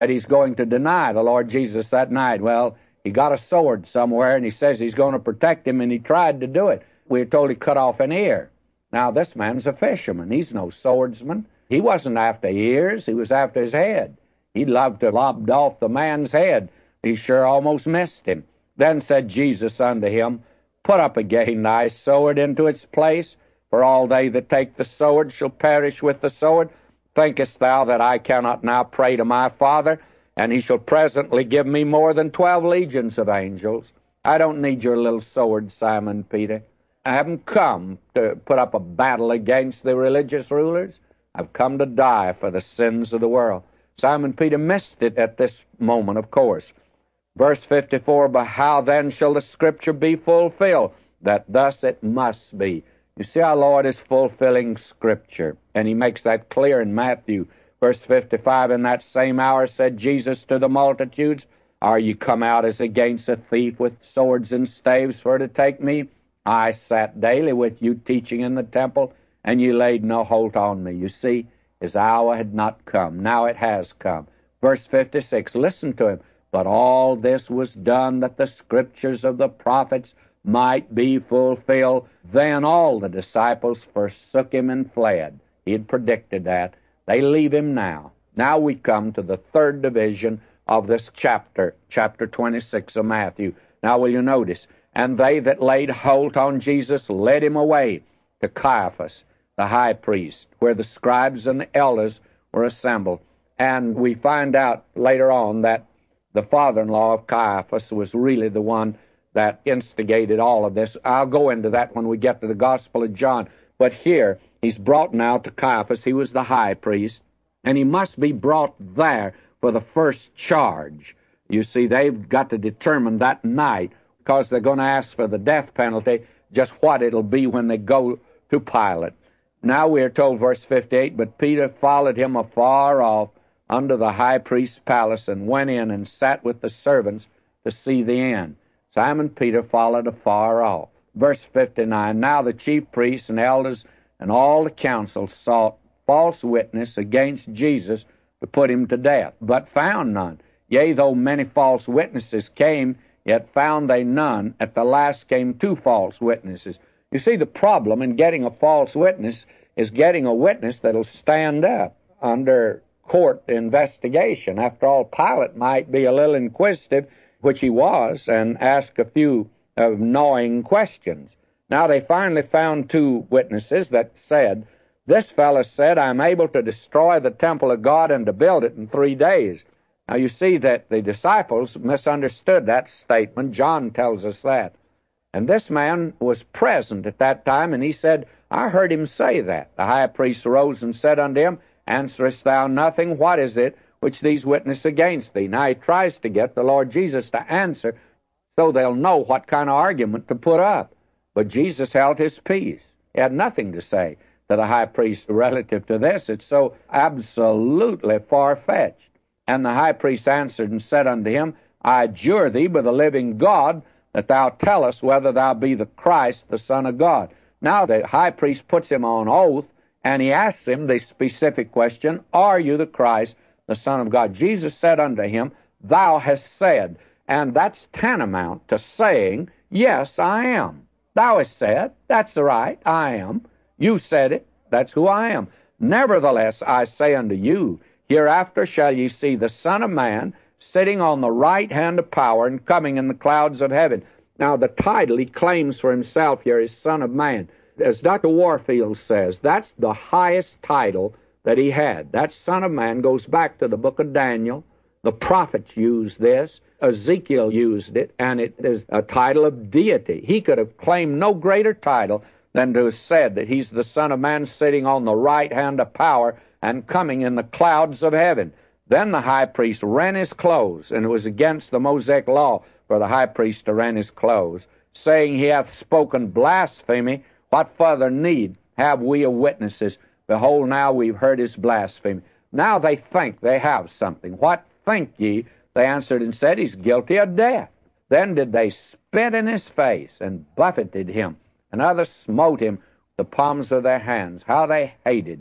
that he's going to deny the Lord Jesus that night. Well, he got a sword somewhere, and he says he's going to protect him, and he tried to do it. We're told he cut off an ear. Now, this man's a fisherman. He's no swordsman. He wasn't after ears. He was after his head. He loved to lob off the man's head. He sure almost missed him. Then said Jesus unto him, Put up again thy sword into its place, for all they that take the sword shall perish with the sword. Thinkest thou that I cannot now pray to my Father, and he shall presently give me more than 12 legions of angels? I don't need your little sword, Simon Peter. I haven't come to put up a battle against the religious rulers. I've come to die for the sins of the world. Simon Peter missed it at this moment, of course. Verse 54, But how then shall the Scripture be fulfilled, that thus it must be? You see, our Lord is fulfilling Scripture, and he makes that clear in Matthew. Verse 55, In that same hour said Jesus to the multitudes, Are ye come out as against a thief with swords and staves for to take me? I sat daily with you teaching in the temple, and ye laid no hold on me. You see, his hour had not come. Now it has come. Verse 56, listen to him. But all this was done that the Scriptures of the prophets might be fulfilled. Then all the disciples forsook him and fled. He had predicted that. They leave him now. Now we come to the third division of this chapter, chapter 26 of Matthew. Now will you notice? And they that laid hold on Jesus led him away to Caiaphas, the high priest, where the scribes and the elders were assembled. And we find out later on that the father-in-law of Caiaphas was really the one that instigated all of this. I'll go into that when we get to the Gospel of John. But here, he's brought now to Caiaphas. He was the high priest, and he must be brought there for the first charge. You see, they've got to determine that night, because they're going to ask for the death penalty, just what it'll be when they go to Pilate. Now we are told, verse 58, But Peter followed him afar off under the high priest's palace, and went in and sat with the servants to see the end. Simon Peter followed afar off. Verse 59, Now the chief priests and elders and all the council sought false witness against Jesus to put him to death, but found none. Yea, though many false witnesses came, yet found they none. At the last came 2 false witnesses. You see, the problem in getting a false witness is getting a witness that'll stand up under court investigation. After all, Pilate might be a little inquisitive, which he was, and ask a few gnawing questions. Now they finally found 2 witnesses that said, This fellow said, I'm able to destroy the temple of God and to build it in 3 days. Now you see that the disciples misunderstood that statement. John tells us that. And this man was present at that time, and he said, I heard him say that. The high priest arose and said unto him, Answerest thou nothing? What is it which these witness against thee? Now he tries to get the Lord Jesus to answer so they'll know what kind of argument to put up. But Jesus held his peace. He had nothing to say to the high priest relative to this. It's so absolutely far-fetched. And the high priest answered and said unto him, I adjure thee by the living God that thou tell us whether thou be the Christ, the Son of God. Now the high priest puts him on oath, and he asks him the specific question, Are you the Christ, the Son of God? Jesus said unto him, Thou hast said. And that's tantamount to saying, Yes, I am. Thou hast said, that's right, I am. You said it, that's who I am. Nevertheless, I say unto you, hereafter shall ye see the Son of Man sitting on the right hand of power and coming in the clouds of heaven. Now, the title he claims for himself here is Son of Man. As Dr. Warfield says, that's the highest title that he had. That Son of Man goes back to the book of Daniel. The prophets used this. Ezekiel used it, and it is a title of deity. He could have claimed no greater title than to have said that he's the Son of Man sitting on the right hand of power and coming in the clouds of heaven. Then the high priest rent his clothes, and it was against the Mosaic law for the high priest to rent his clothes, saying, He hath spoken blasphemy. What further need have we of witnesses? Behold, now we've heard his blasphemy. Now they think they have something. What think ye? They answered and said, He's guilty of death. Then did they spit in his face and buffeted him, and others smote him with the palms of their hands. How they hated him.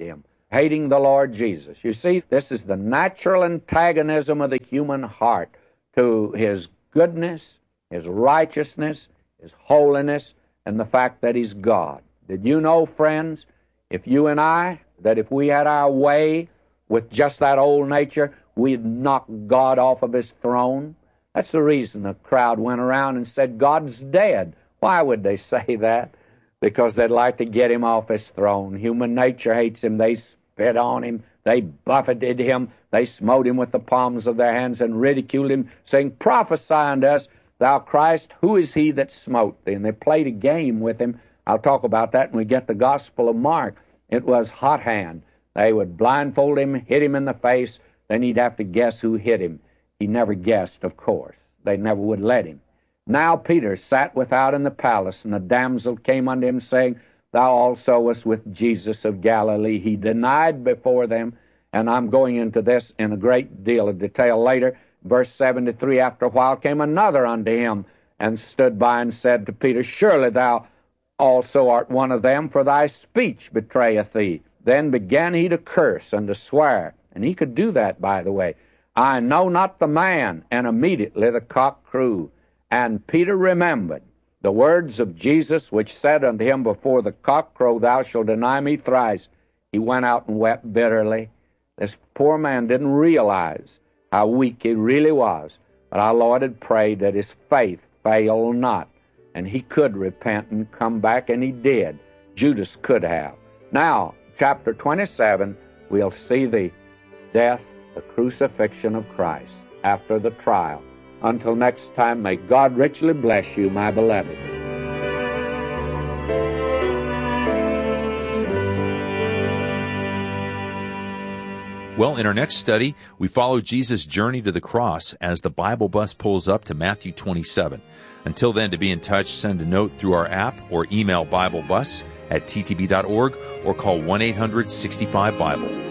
hating the Lord Jesus. You see, this is the natural antagonism of the human heart to His goodness, His righteousness, His holiness, and the fact that He's God. Did you know, friends, if you and I, that if we had our way with just that old nature, we'd knock God off of His throne? That's the reason the crowd went around and said, God's dead. Why would they say that? Because they'd like to get Him off His throne. Human nature hates Him. They spit on Him. They buffeted Him. They smote Him with the palms of their hands and ridiculed Him, saying, Prophesy unto us, Thou Christ, who is He that smote thee? And they played a game with Him. I'll talk about that when we get the Gospel of Mark. It was hot hand. They would blindfold Him, hit Him in the face, then He'd have to guess who hit Him. He never guessed, of course. They never would let Him. Now Peter sat without in the palace, and a damsel came unto him, saying, Thou also wast with Jesus of Galilee. He denied before them, and I'm going into this in a great deal of detail later. Verse 73, After a while came another unto him, and stood by and said to Peter, Surely thou also art one of them, for thy speech betrayeth thee. Then began he to curse and to swear. And he could do that, by the way. I know not the man. And immediately the cock crew. And Peter remembered the words of Jesus, which said unto him, Before the cock crow, thou shalt deny me thrice. He went out and wept bitterly. This poor man didn't realize how weak he really was. But our Lord had prayed that his faith fail not. And he could repent and come back, and he did. Judas could have. Now, chapter 27, we'll see the death, the crucifixion of Christ after the trial. Until next time, may God richly bless you, my beloved. Well, in our next study, we follow Jesus' journey to the cross as the Bible bus pulls up to Matthew 27. Until then, to be in touch, send a note through our app or email BibleBus@ttb.org or call 1-800-65-BIBLE.